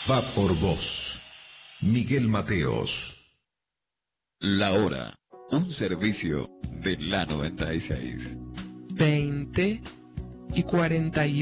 Va por vos. Miguel Mateos. La hora. Un servicio de la 96. 20:48.